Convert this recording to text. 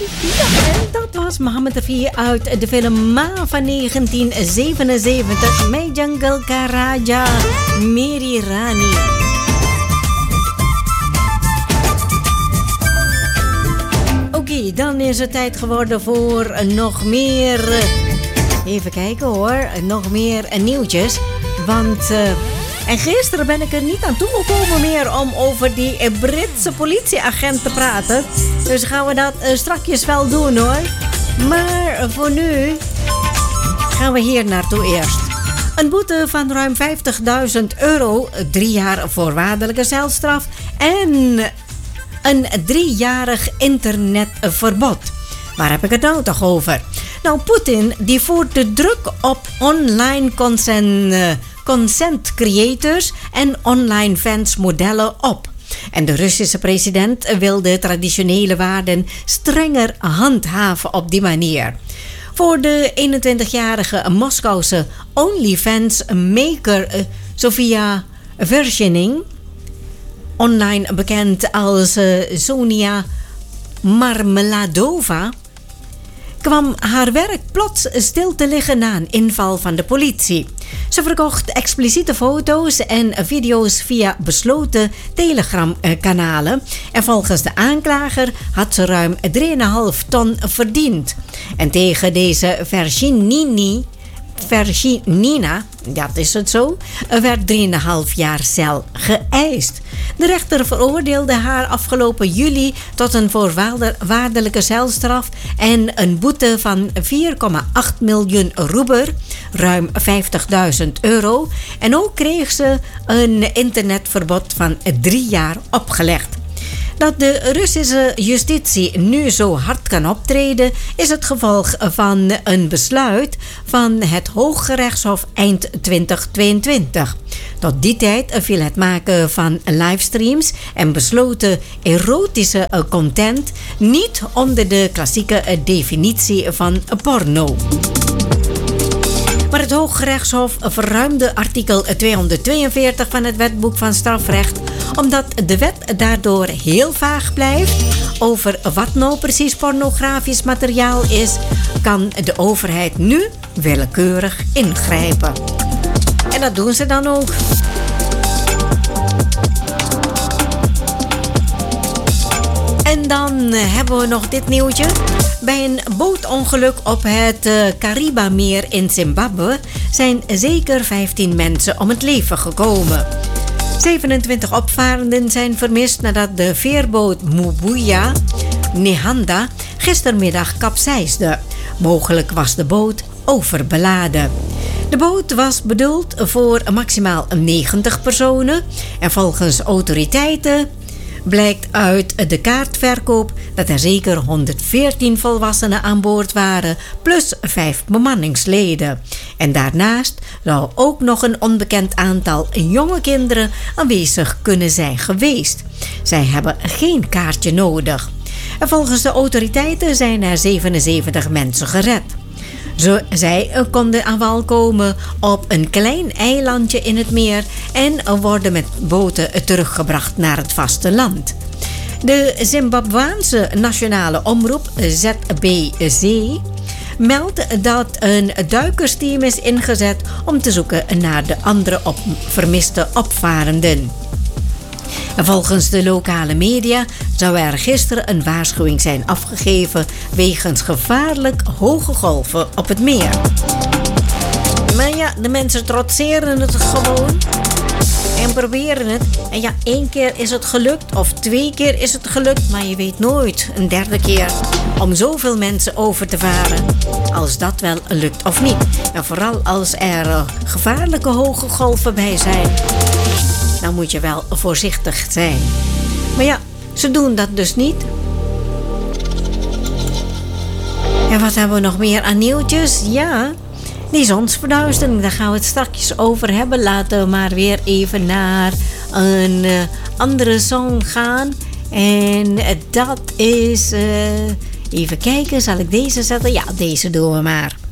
Ja, en dat was Mohammed Rafi uit de film Ma van 1977 met Jungle Karaja, Meri Rani. Oké, dan is het tijd geworden voor nog meer... Even kijken hoor, nog meer nieuwtjes. Want... En gisteren ben ik er niet aan toegekomen meer om over die Britse politieagent te praten. Dus gaan we dat strakjes wel doen hoor. Maar voor nu gaan we hier naartoe eerst. Een boete van ruim €50.000, 3 jaar voorwaardelijke celstraf en een 3-jarig internetverbod. Waar heb ik het nou toch over? Nou, Poetin die voert de druk op online content creators en online fansmodellen op. En de Russische president wil de traditionele waarden strenger handhaven op die manier. Voor de 21-jarige Moskouse OnlyFans-maker Sofia Vershinin, online bekend als Sonia Marmeladova, kwam haar werk plots stil te liggen na een inval van de politie. Ze verkocht expliciete foto's en video's via besloten Telegram-kanalen. En volgens de aanklager had ze ruim 3,5 ton verdiend. En tegen deze Vershinin, dat is het zo, werd 3,5 jaar cel geëist. De rechter veroordeelde haar afgelopen juli tot een voorwaardelijke celstraf en een boete van 4,8 miljoen roeber, ruim €50.000. En ook kreeg ze een internetverbod van 3 jaar opgelegd. Dat de Russische justitie nu zo hard kan optreden is het gevolg van een besluit van het Hooggerechtshof eind 2022. Tot die tijd viel het maken van livestreams en besloten erotische content niet onder de klassieke definitie van porno. Maar het Hooggerechtshof verruimde artikel 242 van het Wetboek van Strafrecht, omdat de wet daardoor heel vaag blijft over wat nou precies pornografisch materiaal is, kan de overheid nu willekeurig ingrijpen. En dat doen ze dan ook. En dan hebben we nog dit nieuwtje. Bij een bootongeluk op het Karibameer in Zimbabwe zijn zeker 15 mensen om het leven gekomen. 27 opvarenden zijn vermist nadat de veerboot Mubuya Nehanda gistermiddag kapseisde. Mogelijk was de boot overbeladen. De boot was bedoeld voor maximaal 90 personen en volgens autoriteiten blijkt uit de kaartverkoop dat er zeker 114 volwassenen aan boord waren, plus 5 bemanningsleden. En daarnaast zou ook nog een onbekend aantal jonge kinderen aanwezig kunnen zijn geweest. Zij hebben geen kaartje nodig. En volgens de autoriteiten zijn er 77 mensen gered. Zij konden aan wal komen op een klein eilandje in het meer en worden met boten teruggebracht naar het vasteland. De Zimbabwaanse nationale omroep ZBZ meldt dat een duikersteam is ingezet om te zoeken naar de andere vermiste opvarenden. Volgens de lokale media zou er gisteren een waarschuwing zijn afgegeven wegens gevaarlijk hoge golven op het meer. Maar ja, de mensen trotseren het gewoon en proberen het. En ja, 1 keer is het gelukt of 2 keer is het gelukt, maar je weet nooit een 3e keer om zoveel mensen over te varen als dat wel lukt of niet. En vooral als er gevaarlijke hoge golven bij zijn, dan moet je wel voorzichtig zijn. Maar ja, ze doen dat dus niet. En wat hebben we nog meer aan nieuwtjes? Ja, die zonsverduistering, daar gaan we het straks over hebben. Laten we maar weer even naar een andere song gaan. En dat is... even kijken, zal ik deze zetten? Ja, deze doen we maar.